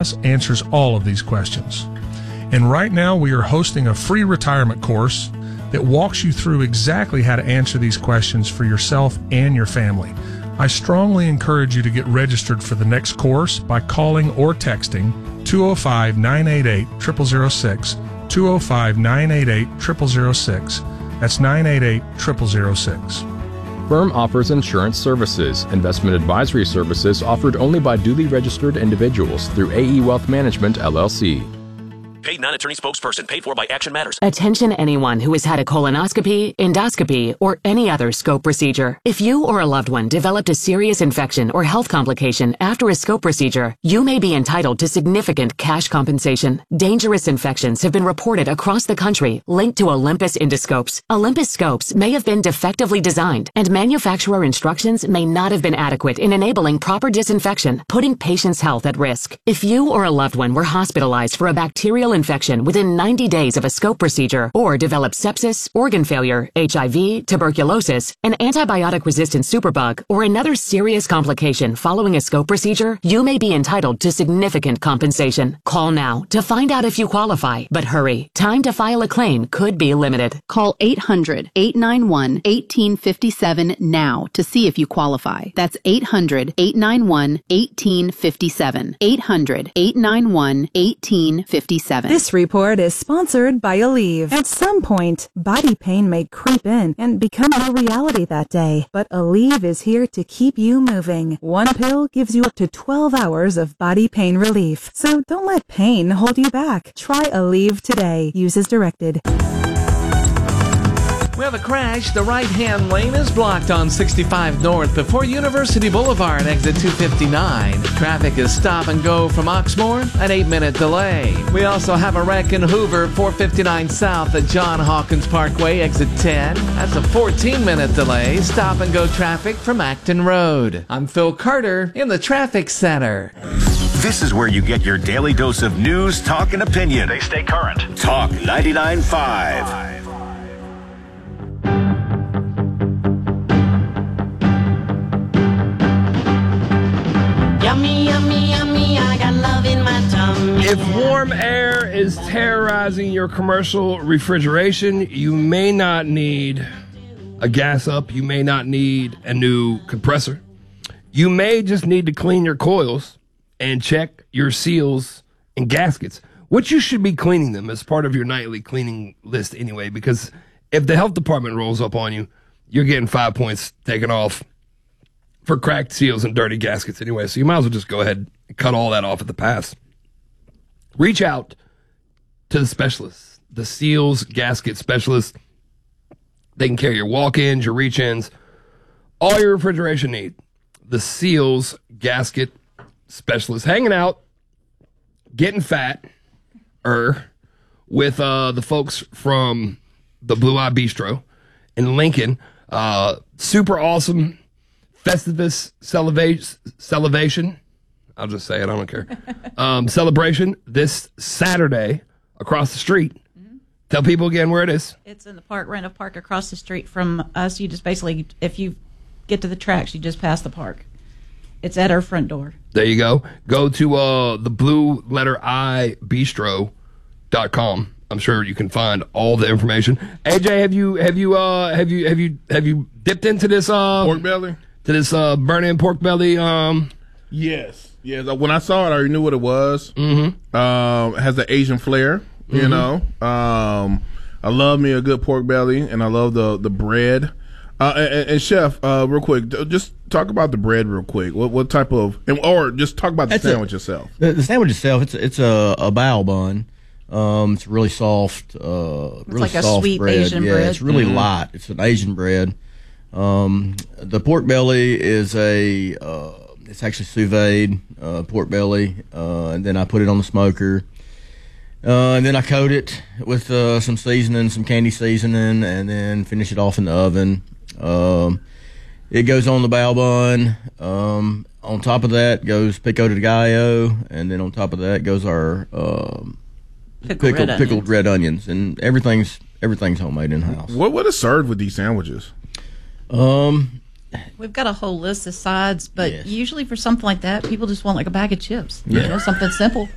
Wellness answers all of these questions. And right now we are hosting a free retirement course that walks you through exactly how to answer these questions for yourself and your family. I strongly encourage you to get registered for the next course by calling or texting 205-988-0006, 205-988-0006. That's 988-0006. Firm offers insurance services. Investment advisory services offered only by duly registered individuals through AE Wealth Management, LLC. Paid non-attorney spokesperson paid for by Action Matters. Attention anyone who has had a colonoscopy, endoscopy, or any other scope procedure. If you or a loved one developed a serious infection or health complication after a scope procedure, you may be entitled to significant cash compensation. Dangerous infections have been reported across the country linked to Olympus endoscopes. Olympus scopes may have been defectively designed, and manufacturer instructions may not have been adequate in enabling proper disinfection, putting patients' health at risk. If you or a loved one were hospitalized for a bacterial infection within 90 days of a scope procedure, or developed sepsis, organ failure, HIV, tuberculosis, an antibiotic-resistant superbug, or another serious complication following a scope procedure, you may be entitled to significant compensation. Call now to find out if you qualify, but hurry. Time to file a claim could be limited. Call 800-891-1857 now to see if you qualify. That's 800-891-1857. 800-891-1857. This report is sponsored by Aleve. At some point, body pain may creep in and become a reality that day, but Aleve is here to keep you moving. One pill gives you up to 12 hours of body pain relief. So don't let pain hold you back. Try Aleve today. Use as directed. We have a crash. The right-hand lane is blocked on 65 North before University Boulevard, exit 259. Traffic is stop and go from Oxmoor, an 8-minute delay. We also have a wreck in Hoover, 459 South at John Hawkins Parkway, exit 10. That's a 14-minute delay. Stop and go traffic from Acton Road. I'm Phil Carter in the Traffic Center. This is where you get your daily dose of news, talk, and opinion. They stay current. Talk 99.5. Yummy, yummy, yummy, I got love in my tummy. If warm air is terrorizing your commercial refrigeration, you may not need a gas up. You may not need a new compressor. You may just need to clean your coils and check your seals and gaskets, which you should be cleaning them as part of your nightly cleaning list anyway, because if the health department rolls up on you, you're getting 5 points taken off for cracked seals and dirty gaskets anyway. So you might as well just go ahead and cut all that off at the pass. Reach out to the specialists, the seals gasket specialists. They can carry your walk-ins, your reach-ins, all your refrigeration need. The seals gasket specialist, hanging out, getting fat, with the folks from the Blue Eye Bistro in Lincoln. Super awesome Festivus Celebration. I'll just say it, I don't care. Celebration this Saturday across the street. Mm-hmm. Tell people again where it is. It's in the park, Rent a Park across the street from us. You just basically, if you get to the tracks, you just pass the park. It's at our front door. There you go. Go to the Blue Letter I Bistro.com. I'm sure you can find all the information. AJ, have you dipped into this pork belly? To this burn-in pork belly? Yes. When I saw it, I already knew what it was. Mm-hmm. It has the Asian flair, you know. I love me a good pork belly, and I love the bread. And Chef, real quick, just talk about the bread real quick. What type of, or just talk about the sandwich itself. The sandwich itself, it's a bao bun. It's really soft. It's like a soft sweet bread. Asian bread. Yeah, it's really light. It's an Asian bread. The pork belly is it's actually sous vide pork belly, and then I put it on the smoker. And then I coat it with some seasoning, some candy seasoning, and then finish it off in the oven. It goes on the bao bun. On top of that goes pico de gallo, and then on top of that goes our pickled red onions, and everything's homemade in house. What is served with these sandwiches? We've got a whole list of sides, but Yes. usually for something like that, people just want like a bag of chips. Yeah. You know, something simple.